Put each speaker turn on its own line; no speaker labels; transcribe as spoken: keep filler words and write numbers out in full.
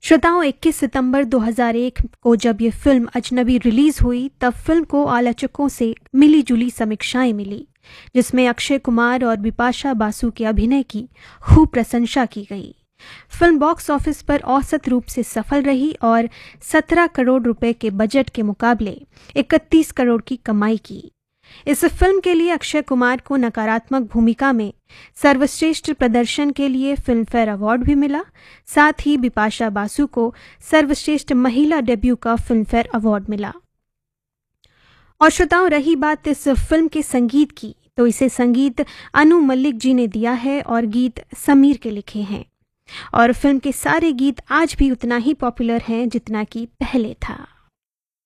श्रोताओं, इक्कीस सितंबर दो हज़ार एक को जब ये फिल्म अजनबी रिलीज हुई तब फिल्म को आलोचकों से मिली जुली समीक्षाएं मिली, जिसमें अक्षय कुमार और बिपाशा बासु के अभिनय की खूब प्रशंसा की गई। फिल्म बॉक्स ऑफिस पर औसत रूप से सफल रही और सत्रह करोड़ रुपए के बजट के मुकाबले इकतीस करोड़ की कमाई की। इस फिल्म के लिए अक्षय कुमार को नकारात्मक भूमिका में सर्वश्रेष्ठ प्रदर्शन के लिए फिल्म फेयर अवार्ड भी मिला। साथ ही बिपाशा बासु को सर्वश्रेष्ठ महिला डेब्यू का फिल्म फेयर अवार्ड मिला। और श्रोताओं, रही बात इस फिल्म के संगीत की, तो इसे संगीत अनु मलिक जी ने दिया है और गीत समीर के लिखे हैं। और फिल्म के सारे गीत आज भी उतना ही पॉपुलर हैं जितना कि पहले था।